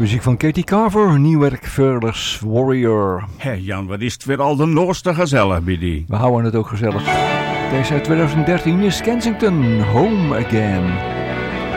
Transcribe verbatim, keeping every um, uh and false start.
muziek van Katie Carver, nieuw werk Fearless Warrior. Hé hey Jan, wat is het weer al de noorste gezellig bij die? We houden het ook gezellig. Deze uit twintig dertien is Kensington, Home Again.